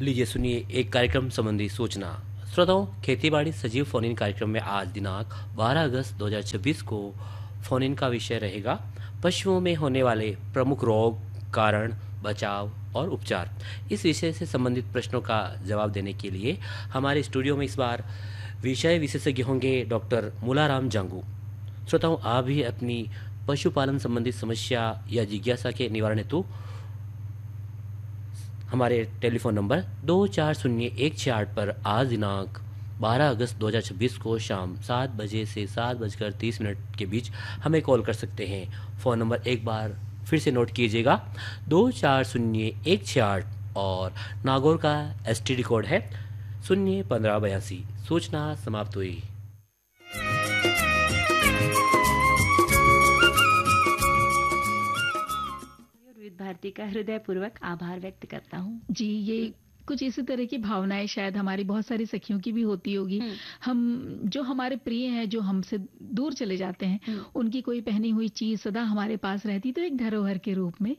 लीजिए सुनिए एक कार्यक्रम संबंधी सूचना। श्रोताओं, खेतीबाड़ी सजीव फोन इन कार्यक्रम में आज दिनांक 12 अगस्त 2026 को फोन इन का विषय रहेगा पशुओं में होने वाले प्रमुख रोग, कारण, बचाव और उपचार। इस विषय से संबंधित प्रश्नों का जवाब देने के लिए हमारे स्टूडियो में इस बार विषय विशेषज्ञ होंगे डॉक्टर मूलाराम जांगू। श्रोताओं, आप भी अपनी पशुपालन संबंधित समस्या या जिज्ञासा के निवारण हेतु हमारे टेलीफोन नंबर 240168 पर आज दिनांक 12 अगस्त 2026 को शाम 7 बजे से 7:30 के बीच हमें कॉल कर सकते हैं। फ़ोन नंबर एक बार फिर से नोट कीजिएगा, 240168 और नागौर का STD कोड है 01582। सूचना समाप्त हुई। भारती का हृदयपूर्वक आभार व्यक्त करता हूँ। जी, ये कुछ इसी तरह की भावनाएं शायद हमारी बहुत सारी सखियों की भी होती होगी। हम जो हमारे प्रिय हैं, जो हमसे दूर चले जाते हैं, उनकी कोई पहनी हुई चीज सदा हमारे पास रहती, तो एक धरोहर के रूप में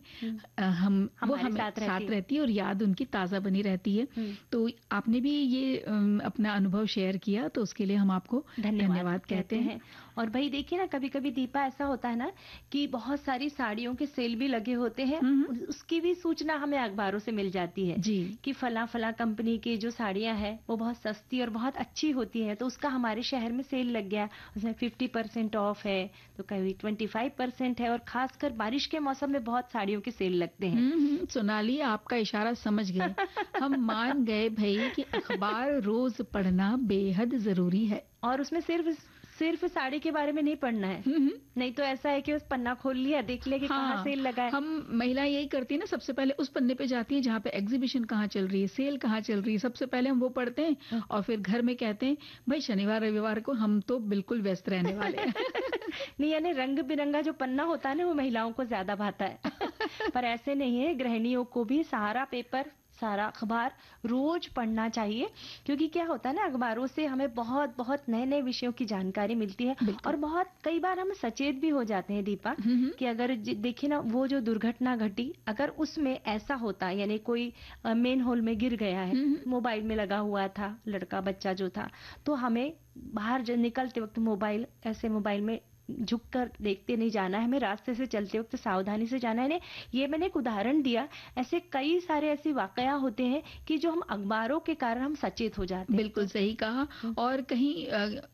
वो हमें साथ रहती है और याद उनकी ताजा बनी रहती है। तो आपने भी ये अपना अनुभव शेयर किया, तो उसके लिए हम आपको धन्यवाद कहते हैं। और भाई देखिए ना, कभी कभी दीपा ऐसा होता है ना कि बहुत सारी साड़ियों के सेल भी लगे होते हैं, उसकी भी सूचना हमें अखबारों से मिल जाती है जी कि फला कंपनी की जो साड़ियां हैं वो बहुत सस्ती और बहुत अच्छी होती है, तो उसका हमारे शहर में सेल लग गया, उसमें 50% ऑफ है, तो कभी 25% है। और खासकर बारिश के मौसम में बहुत साड़ियों के सेल लगते हैं। सोनाली, आपका इशारा समझ गए। हम मान गए भाई कि अखबार रोज पढ़ना बेहद जरूरी है। और उसमें सिर्फ साड़ी के बारे में नहीं पढ़ना है, नहीं तो ऐसा है कि उस पन्ना खोल लिया, देख लिया कि कहाँ सेल लगा है। हम महिला यही करती है ना, सबसे पहले उस पन्ने पे जाती है जहाँ पे एग्जीबिशन कहाँ चल रही है, सेल कहाँ चल रही है, सबसे पहले हम वो पढ़ते हैं और फिर घर में कहते हैं भाई शनिवार रविवार को हम तो बिल्कुल व्यस्त रहने वाले हैं। नहीं, यानी रंग बिरंगा जो पन्ना होता है ना, वो महिलाओं को ज्यादा भाता है। पर ऐसे नहीं है, गृहिणियों को भी सारा पेपर, सारा अखबार रोज पढ़ना चाहिए, क्योंकि क्या होता है ना, अखबारों से हमें बहुत बहुत नए नए विषयों की जानकारी मिलती है। और बहुत कई बार हम सचेत भी हो जाते हैं दीपा कि अगर देखिए ना, वो जो दुर्घटना घटी, अगर उसमें ऐसा होता, यानी कोई मेन होल में गिर गया है, मोबाइल में लगा हुआ था, लड़का बच्चा जो था, तो हमें बाहर निकलते वक्त मोबाइल में झुककर देखते नहीं जाना है, हमें रास्ते से चलते वक्त सावधानी से जाना है। ये मैंने एक उदाहरण दिया, ऐसे कई सारे ऐसे वाकया होते हैं कि जो हम अखबारों के कारण हम सचेत हो जाते हैं। बिल्कुल सही कहा। और कहीं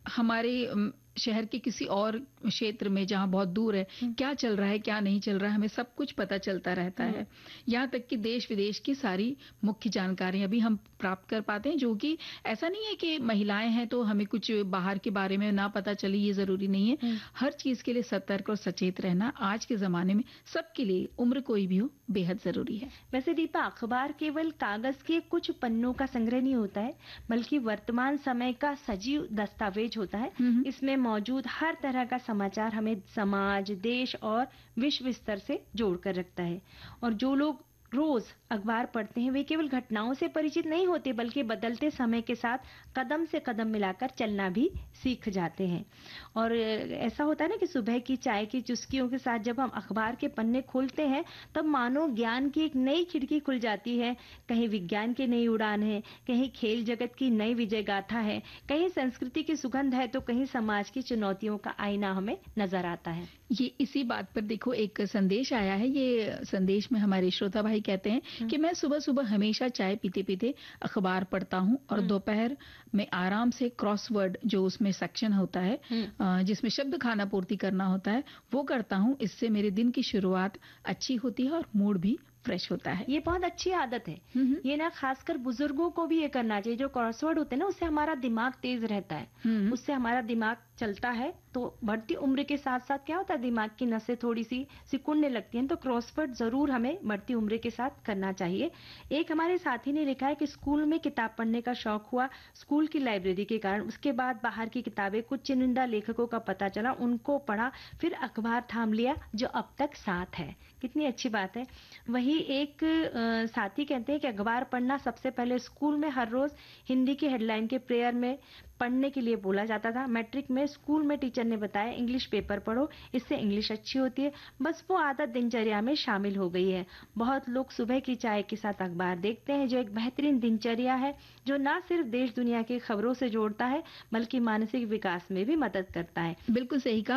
हमारे शहर के किसी और क्षेत्र में जहाँ बहुत दूर है, क्या चल रहा है क्या नहीं चल रहा है, हमें सब कुछ पता चलता रहता है। यहाँ तक कि देश विदेश की सारी मुख्य जानकारी अभी हम प्राप्त कर पाते हैं, जो कि ऐसा नहीं है कि महिलाएं हैं तो हमें कुछ बाहर के बारे में ना पता चले, ये जरूरी नहीं है। हर चीज के लिए सतर्क और सचेत रहना आज के जमाने में सबके लिए, उम्र कोई भी हो, बेहद जरूरी है। वैसे दीपा, अखबार केवल कागज के कुछ पन्नों का संग्रह नहीं होता है, बल्कि वर्तमान समय का सजीव दस्तावेज होता है। इसमें मौजूद हर तरह का समाचार हमें समाज, देश और विश्व स्तर से जोड़कर रखता है। और जो लोग रोज अखबार पढ़ते हैं, वे केवल घटनाओं से परिचित नहीं होते, बल्कि बदलते समय के साथ कदम से कदम मिलाकर चलना भी सीख जाते हैं। और ऐसा होता है ना कि सुबह की चाय की चुस्कियों के साथ जब हम अखबार के पन्ने खोलते हैं, तब मानो ज्ञान की एक नई खिड़की खुल जाती है। कहीं विज्ञान की नई उड़ान है, कहीं खेल जगत की नई विजय गाथा है, कहीं संस्कृति की सुगंध है, तो कहीं समाज की चुनौतियों का आईना हमें नजर आता है। ये इसी बात पर देखो एक संदेश आया है। ये संदेश में हमारे श्रोता भाई कहते हैं कि मैं सुबह सुबह हमेशा चाय पीते पीते अखबार पढ़ता हूँ और दोपहर में आराम से क्रॉसवर्ड, जो उसमें सेक्शन होता है जिसमें शब्द खाना पूर्ति करना होता है, वो करता हूँ। इससे मेरे दिन की शुरुआत अच्छी होती है और मूड भी फ्रेश होता है। ये बहुत अच्छी आदत है। ये ना खासकर बुजुर्गों को भी ये करना चाहिए। जो क्रॉसवर्ड होते हैं ना, उससे हमारा दिमाग तेज रहता है, उससे हमारा दिमाग चलता है। तो बढ़ती उम्र के साथ साथ क्या होता है, दिमाग की नसें थोड़ी सी सिकुड़ने लगती हैं, तो क्रॉसवर्ड जरूर हमें बढ़ती उम्र के साथ करना चाहिए। एक हमारे साथी ने लिखा है कि स्कूल में किताब पढ़ने का शौक हुआ स्कूल की लाइब्रेरी के कारण, उसके बाद बाहर की किताबें, कुछ चुनिंदा लेखकों का पता चला, उनको पढ़ा, फिर अखबार थाम लिया, जो अब तक साथ है। कितनी अच्छी बात है। वही एक साथी कहते हैं कि अखबार पढ़ना सबसे पहले स्कूल में हर रोज हिंदी की हेडलाइन के पढ़ने के लिए बोला जाता था। मैट्रिक में स्कूल में टीचर ने बताया इंग्लिश पेपर पढ़ो, इससे इंग्लिश अच्छी होती है। बस वो आदत दिनचर्या में शामिल हो गई है। बहुत लोग सुबह की चाय के साथ अखबार देखते हैं, जो एक बेहतरीन दिनचर्या है, जो ना सिर्फ देश दुनिया की खबरों से जोड़ता है बल्कि मानसिक विकास में भी मदद करता है। बिल्कुल सही कहा।